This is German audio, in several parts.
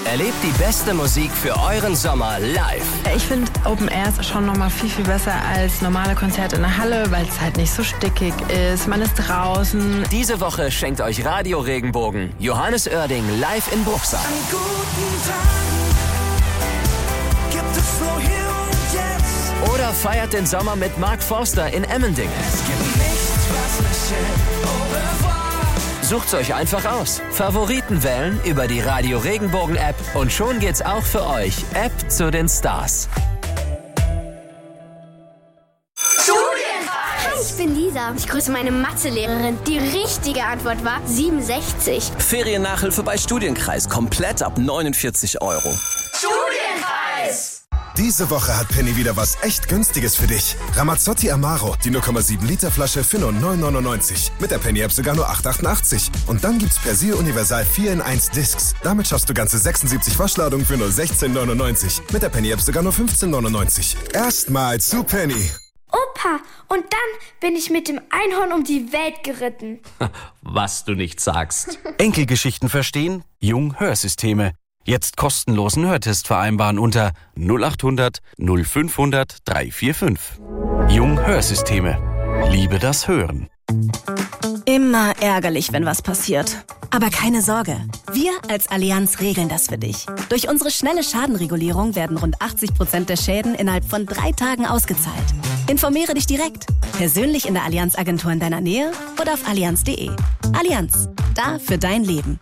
Erlebt die beste Musik für euren Sommer live. Ich finde Open Air ist schon nochmal viel, viel besser als normale Konzerte in der Halle, weil es halt nicht so stickig ist. Man ist draußen. Diese Woche schenkt euch Radio Regenbogen Johannes Oerding live in Bruchsal. An guten Tagen gibt es nur hier und jetzt. Oder feiert den Sommer mit Mark Forster in Emmendingen. Es gibt nichts, was mich hält. Au revoir. Sucht's euch einfach aus. Favoriten wählen über die Radio Regenbogen App und schon geht's auch für euch. App zu den Stars. Hi, ich bin Lisa. Ich grüße meine Mathelehrerin. Die richtige Antwort war 67. Feriennachhilfe bei Studienkreis. Komplett ab 49 €. Studienkreis! Diese Woche hat Penny wieder was echt Günstiges für dich. Ramazzotti Amaro, die 0,7 Liter Flasche für nur 9,99. Mit der Penny-App sogar nur 8,88. Und dann gibt's Persil Universal 4 in 1 Discs. Damit schaffst du ganze 76 Waschladungen für nur 16,99. Mit der Penny-App sogar nur 15,99. Erstmal zu Penny. Opa, und dann bin ich mit dem Einhorn um die Welt geritten. Was du nicht sagst. Enkelgeschichten verstehen? Jung Hörsysteme. Jetzt kostenlosen Hörtest vereinbaren unter 0800 0500 345. Jung Hörsysteme. Liebe das Hören. Immer ärgerlich, wenn was passiert. Aber keine Sorge, wir als Allianz regeln das für dich. Durch unsere schnelle Schadenregulierung werden rund 80% der Schäden innerhalb von 3 Tagen ausgezahlt. Informiere dich direkt, persönlich in der Allianz-Agentur in deiner Nähe oder auf allianz.de. Allianz, da für dein Leben.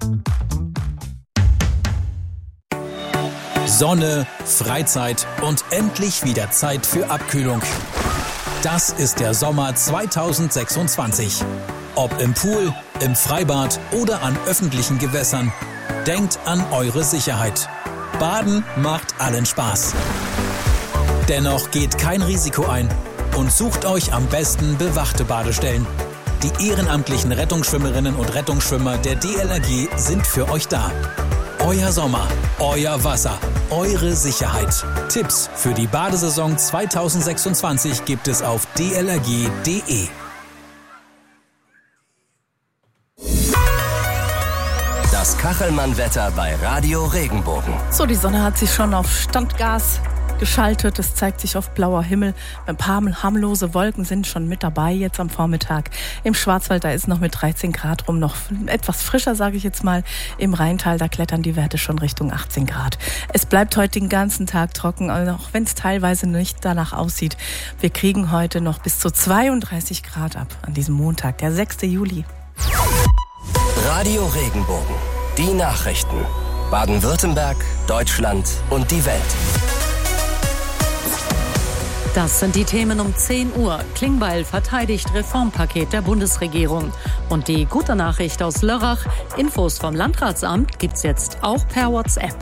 Sonne, Freizeit und endlich wieder Zeit für Abkühlung. Das ist der Sommer 2026. Ob im Pool, im Freibad oder an öffentlichen Gewässern, denkt an eure Sicherheit. Baden macht allen Spaß. Dennoch geht kein Risiko ein und sucht euch am besten bewachte Badestellen. Die ehrenamtlichen Rettungsschwimmerinnen und Rettungsschwimmer der DLRG sind für euch da. Euer Sommer, euer Wasser, eure Sicherheit. Tipps für die Badesaison 2026 gibt es auf dlrg.de. Das Kachelmann-Wetter bei Radio Regenbogen. So, die Sonne hat sich schon auf Standgas geschaltet. Es zeigt sich auf blauer Himmel. Ein paar harmlose Wolken sind schon mit dabei jetzt am Vormittag. Im Schwarzwald, da ist noch mit 13 Grad rum noch etwas frischer, sage ich jetzt mal. Im Rheintal, da klettern die Werte schon Richtung 18 Grad. Es bleibt heute den ganzen Tag trocken, auch wenn es teilweise nicht danach aussieht. Wir kriegen heute noch bis zu 32 Grad ab an diesem Montag, der 6. Juli. Radio Regenbogen. Die Nachrichten. Baden-Württemberg, Deutschland und die Welt. Das sind die Themen um 10 Uhr. Klingbeil verteidigt Reformpaket der Bundesregierung. Und die gute Nachricht aus Lörrach: Infos vom Landratsamt gibt's jetzt auch per WhatsApp.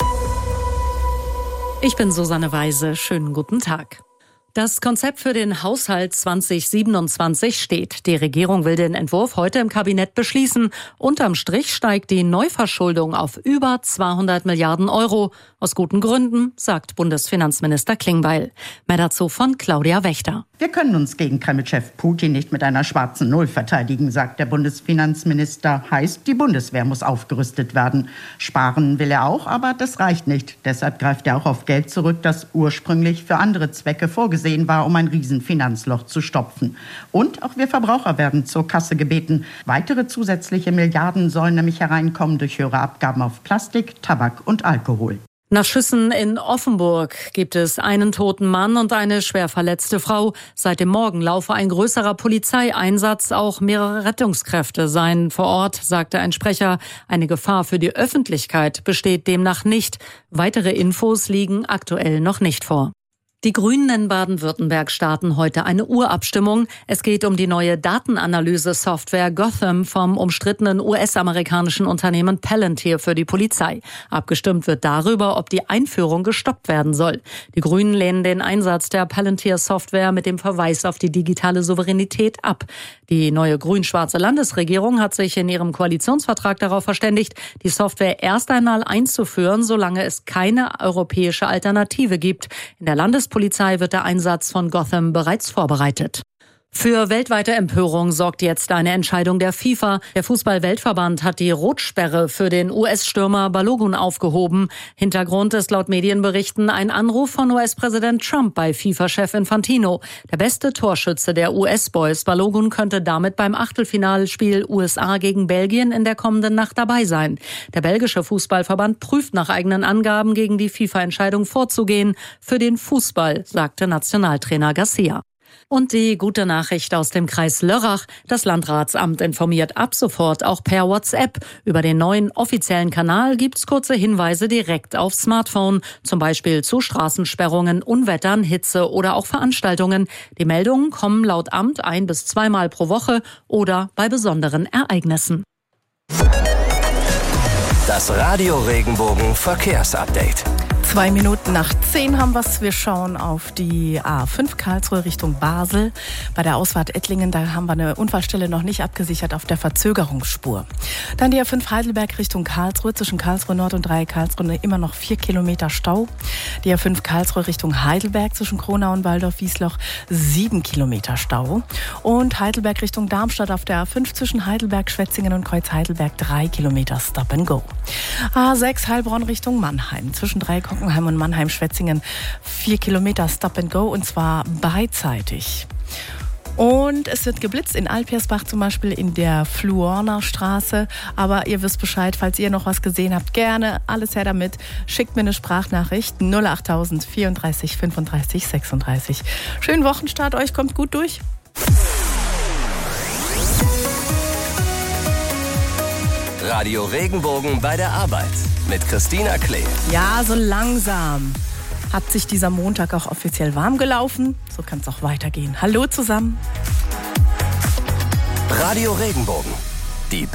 Ich bin Susanne Weise. Schönen guten Tag. Das Konzept für den Haushalt 2027 steht. Die Regierung will den Entwurf heute im Kabinett beschließen. Unterm Strich steigt die Neuverschuldung auf über 200 Milliarden Euro. Aus guten Gründen, sagt Bundesfinanzminister Klingbeil. Mehr dazu von Claudia Wächter. Wir können uns gegen Kreml-Chef Putin nicht mit einer schwarzen Null verteidigen, sagt der Bundesfinanzminister. Heißt, die Bundeswehr muss aufgerüstet werden. Sparen will er auch, aber das reicht nicht. Deshalb greift er auch auf Geld zurück, das ursprünglich für andere Zwecke vorgesehen war, um ein Riesenfinanzloch zu stopfen. Und auch wir Verbraucher werden zur Kasse gebeten. Weitere zusätzliche Milliarden sollen nämlich hereinkommen durch höhere Abgaben auf Plastik, Tabak und Alkohol. Nach Schüssen in Offenburg gibt es einen toten Mann und eine schwer verletzte Frau. Seit dem Morgen laufe ein größerer Polizeieinsatz. Auch mehrere Rettungskräfte seien vor Ort, sagte ein Sprecher. Eine Gefahr für die Öffentlichkeit besteht demnach nicht. Weitere Infos liegen aktuell noch nicht vor. Die Grünen in Baden-Württemberg starten heute eine Urabstimmung. Es geht um die neue Datenanalyse-Software Gotham vom umstrittenen US-amerikanischen Unternehmen Palantir für die Polizei. Abgestimmt wird darüber, ob die Einführung gestoppt werden soll. Die Grünen lehnen den Einsatz der Palantir-Software mit dem Verweis auf die digitale Souveränität ab. Die neue grün-schwarze Landesregierung hat sich in ihrem Koalitionsvertrag darauf verständigt, die Software erst einmal einzuführen, solange es keine europäische Alternative gibt. In der Landespolizei wird der Einsatz von Gotham bereits vorbereitet. Für weltweite Empörung sorgt jetzt eine Entscheidung der FIFA. Der Fußball-Weltverband hat die Rotsperre für den US-Stürmer Balogun aufgehoben. Hintergrund ist laut Medienberichten ein Anruf von US-Präsident Trump bei FIFA-Chef Infantino. Der beste Torschütze der US-Boys, Balogun, könnte damit beim Achtelfinalspiel USA gegen Belgien in der kommenden Nacht dabei sein. Der belgische Fußballverband prüft nach eigenen Angaben, gegen die FIFA-Entscheidung vorzugehen. Für den Fußball, sagte Nationaltrainer Garcia. Und die gute Nachricht aus dem Kreis Lörrach. Das Landratsamt informiert ab sofort auch per WhatsApp. Über den neuen offiziellen Kanal gibt's kurze Hinweise direkt aufs Smartphone. Zum Beispiel zu Straßensperrungen, Unwettern, Hitze oder auch Veranstaltungen. Die Meldungen kommen laut Amt 1- bis 2-mal pro Woche oder bei besonderen Ereignissen. Das Radio Regenbogen Verkehrsupdate. 9:02 haben wir's. Wir schauen auf die A5 Karlsruhe Richtung Basel. Bei der Ausfahrt Ettlingen, da haben wir eine Unfallstelle noch nicht abgesichert auf der Verzögerungsspur. Dann die A5 Heidelberg Richtung Karlsruhe, zwischen Karlsruhe Nord und Dreieck Karlsruhe immer noch 4 Kilometer Stau. Die A5 Karlsruhe Richtung Heidelberg, zwischen Kronau und Waldorf-Wiesloch 7 Kilometer Stau. Und Heidelberg Richtung Darmstadt auf der A5 zwischen Heidelberg, Schwetzingen und Kreuz Heidelberg 3 Kilometer Stop and Go. A6 Heilbronn Richtung Mannheim, zwischen Dreieck Hockenheim und Mannheim-Schwetzingen 4 Kilometer Stop and Go, und zwar beidseitig. Und es wird geblitzt in Alpirsbach, zum Beispiel in der Fluorner Straße. Aber ihr wisst Bescheid, falls ihr noch was gesehen habt, gerne alles her damit. Schickt mir eine Sprachnachricht 08000 34 35 36. Schönen Wochenstart euch, kommt gut durch. Radio Regenbogen bei der Arbeit mit Christina Klee. Ja, so langsam hat sich dieser Montag auch offiziell warm gelaufen. So kann es auch weitergehen. Hallo zusammen. Radio Regenbogen.